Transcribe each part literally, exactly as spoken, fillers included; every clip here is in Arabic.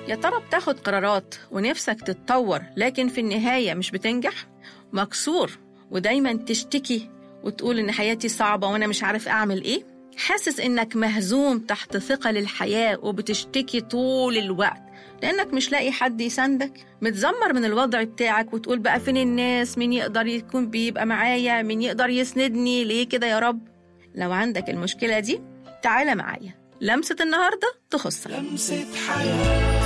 يا ترى بتاخد قرارات ونفسك تتطور لكن في النهاية مش بتنجح؟ مكسور ودايما تشتكي وتقول إن حياتي صعبة وأنا مش عارف أعمل إيه؟ حاسس إنك مهزوم تحت ثقل الحياة وبتشتكي طول الوقت لأنك مش لاقي حد يساندك؟ متذمر من الوضع بتاعك وتقول بقى فين الناس؟ مين يقدر يكون بيبقى معايا؟ مين يقدر يسندني؟ ليه كده يا رب؟ لو عندك المشكلة دي تعالى معايا، لمسة النهاردة تخصك. لمسة حياة.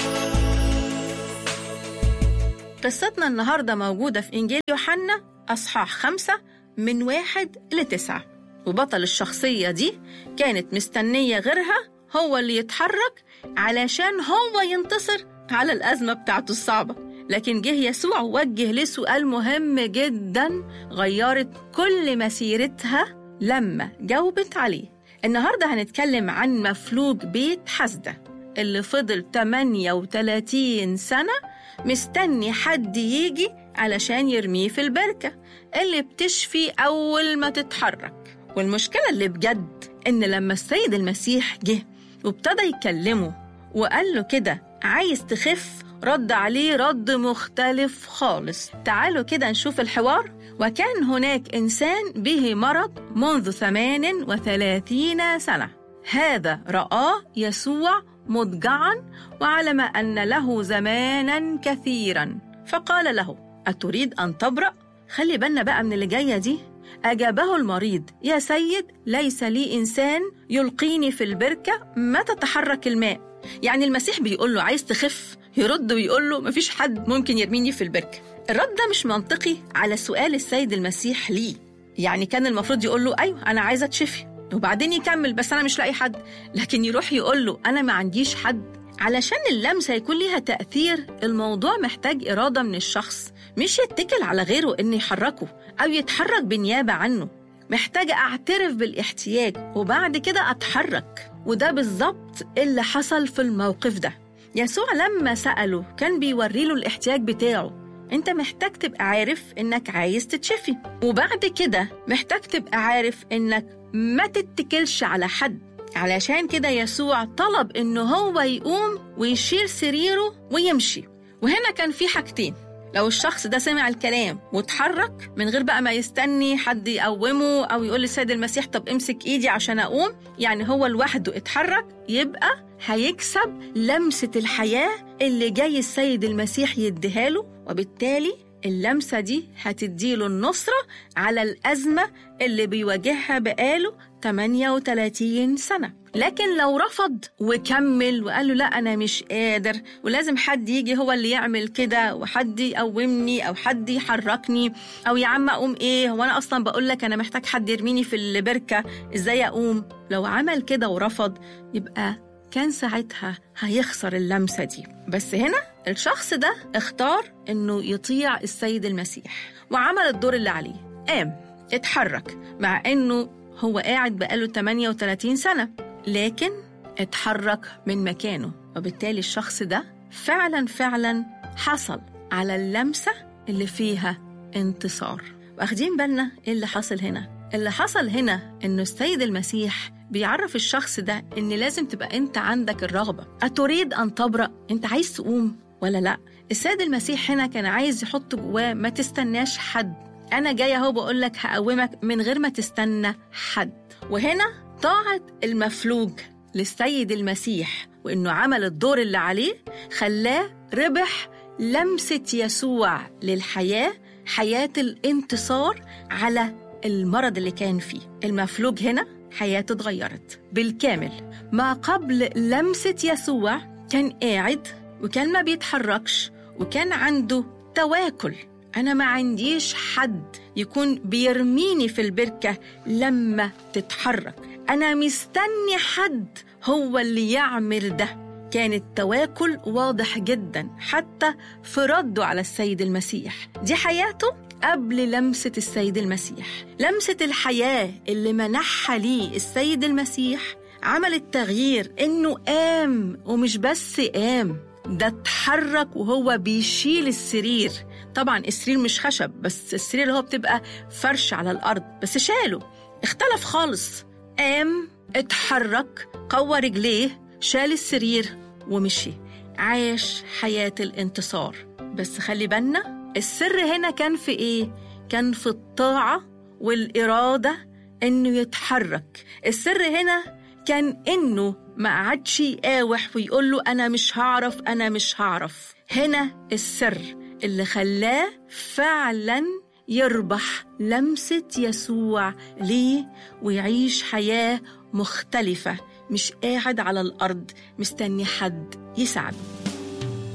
قصتنا النهاردة موجودة في إنجيل يوحنا أصحاح خمسة من واحد لتسعة، وبطل الشخصية دي كانت مستنية غيرها هو اللي يتحرك علشان هو ينتصر على الأزمة بتاعته الصعبة، لكن جه يسوع ووجه له سؤال مهم جدا غيرت كل مسيرتها لما جاوبت عليه. النهاردة هنتكلم عن مفلوج بيت حسدة اللي فضل ثمانية وثلاثين سنة مستني حد يجي علشان يرميه في البركة اللي بتشفي أول ما تتحرك. والمشكلة اللي بجد إن لما السيد المسيح جه وابتدى يكلمه وقال له كده عايز تخف، رد عليه رد مختلف خالص. تعالوا كده نشوف الحوار. وكان هناك إنسان به مرض منذ ثمان وثلاثين سنة، هذا رآه يسوع مضجعا وعلم أن له زمانا كثيرا فقال له أتريد أن تبرأ؟ خلي بالنا بقى من اللي جاية دي. أجابه المريض يا سيد ليس لي إنسان يلقيني في البركة ما تتحرك الماء. يعني المسيح بيقول له عايز تخف، يرد ويقول له مفيش حد ممكن يرميني في البركة. الرد ده مش منطقي على سؤال السيد المسيح ليه. يعني كان المفروض يقول له أيوة أنا عايزة تشفي وبعدين يكمل بس أنا مش لاقي حد، لكن يروح يقول له أنا ما عنديش حد. علشان اللمسة يكون ليها تأثير الموضوع محتاج إرادة من الشخص، مش يتكل على غيره إنه يحركه أو يتحرك بالنيابة عنه. محتاجة أعترف بالاحتياج وبعد كده أتحرك، وده بالظبط اللي حصل في الموقف ده. يسوع لما سأله كان بيوري له الاحتياج بتاعه. انت محتاج تبقى عارف انك عايز تتشفي، وبعد كده محتاج تبقى عارف انك ما تتكلش على حد. علشان كده يسوع طلب انه هو يقوم ويشيل سريره ويمشي. وهنا كان في حاجتين، لو الشخص ده سمع الكلام وتحرك من غير بقى ما يستني حد يقومه أو يقول للسيد المسيح طب امسك إيدي عشان أقوم، يعني هو لوحده اتحرك، يبقى هيكسب لمسة الحياة اللي جاي السيد المسيح يديها له، وبالتالي اللمسة دي هتديله النصرة على الأزمة اللي بيواجهها بقاله ثمانية وثلاثين سنة. لكن لو رفض وكمل وقال له لا أنا مش قادر ولازم حد يجي هو اللي يعمل كده وحد يقومني أو حد يحركني، أو يا عم أقوم إيه هو أنا أصلا بقول لك أنا محتاج حد يرميني في البركة إزاي أقوم، لو عمل كده ورفض يبقى كان ساعتها هيخسر اللمسة دي. بس هنا الشخص ده اختار إنه يطيع السيد المسيح وعمل الدور اللي عليه، قام اتحرك مع إنه هو قاعد بقاله ثمانية وثلاثين سنة، لكن اتحرك من مكانه. وبالتالي الشخص ده فعلا فعلا حصل على اللمسة اللي فيها انتصار. واخدين بالنا إيه اللي حصل هنا؟ اللي حصل هنا إنه السيد المسيح بيعرف الشخص ده إن لازم تبقى أنت عندك الرغبة. أتريد أن تبرأ؟ أنت عايز تقوم ولا لا؟ السيد المسيح هنا كان عايز يحط جواه ما تستناش حد، أنا جاي أهو بقول لك هقومك من غير ما تستنى حد. وهنا طاعة المفلوج للسيد المسيح وإنه عمل الدور اللي عليه خلاه ربح لمسة يسوع للحياة، حياة الانتصار على المرض اللي كان فيه. المفلوج هنا حياته اتغيرت بالكامل. ما قبل لمسة يسوع كان قاعد وكان ما بيتحركش وكان عنده تواكل، أنا ما عنديش حد يكون بيرميني في البركة لما تتحرك، أنا مستني حد هو اللي يعمل ده. كان التواكل واضح جدا حتى في رده على السيد المسيح. دي حياته قبل لمسة السيد المسيح. لمسة الحياة اللي منحها ليه السيد المسيح عملت تغيير، إنه قام، ومش بس قام، ده اتحرك وهو بيشيل السرير. طبعا السرير مش خشب، بس السرير اللي هو بتبقى فرش على الأرض، بس شاله، اختلف خالص. قام، اتحرك، قوى رجليه، شال السرير ومشي. عاش حياة الانتصار. بس خلي بالنا السر هنا كان في إيه؟ كان في الطاعة والإرادة إنه يتحرك. السر هنا كان إنه ما قعدش يقاوح ويقول له أنا مش هعرف أنا مش هعرف. هنا السر اللي خلاه فعلاً يربح لمسة يسوع ليه ويعيش حياة مختلفة، مش قاعد على الأرض مستني حد يساعده.